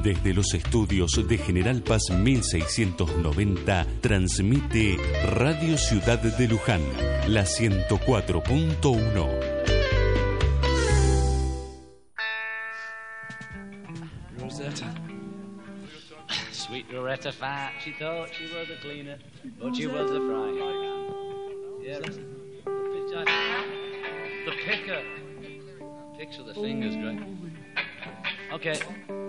Desde los estudios de General Paz 1690, transmite Radio Ciudad de Luján, la 104.1. Rosetta. Sweet Rosetta Fat, she thought she was a cleaner, but she was a frying pan. Yeah, the picker. Picture the fingers, great. Okay.